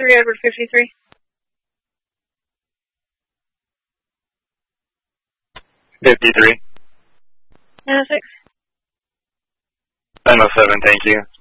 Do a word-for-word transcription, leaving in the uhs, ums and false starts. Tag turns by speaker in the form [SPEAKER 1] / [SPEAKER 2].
[SPEAKER 1] three, Edward fifty-three.
[SPEAKER 2] fifty-three.
[SPEAKER 1] nine oh six.
[SPEAKER 2] nine oh seven, thank you.